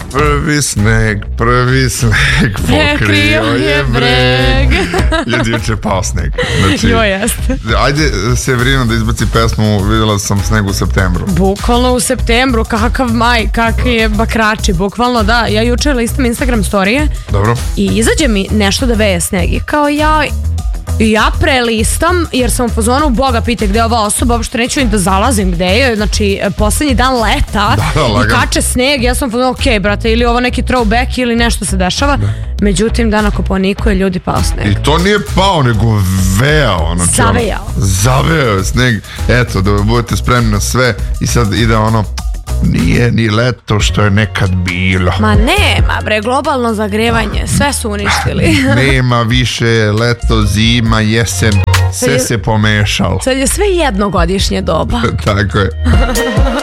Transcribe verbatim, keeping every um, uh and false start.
Prvi sneg, prvi sneg pokrio je breg. Ljudi, juče pao sneg. Znači, jo, jeste. Ajde, Severina da izbaci pesmu Vidjela sam sneg u septembru. Bukvalno u septembru, kakav maj, kakvi je bakrači, bukvalno da. Ja juče listam Instagram storije. Dobro. I izađe mi nešto da veje sneg. I kao ja... I ja prelistam, jer sam u fazonu, Boga pite gde je ova osoba, uopšte neću ni da zalazim gde je, znači poslednji dan leta da, da, i kače sneg, ja sam u fazonu, ok brate, ili ovo neki throwback ili nešto se dešava, da. Međutim dan ako ponikuje, ljudi pao sneg. I to nije pao, nego vejao. Znači, zavejao. Ono, zavejao sneg, eto, da budete spremni na sve i sad ide ono, nije ni leto što je nekad bilo. Ma nema bre, globalno zagrevanje, sve su uništili. Nema više leto, zima, jesen, sve je, se pomešalo. Sad je sve jednogodišnje doba. Tako je.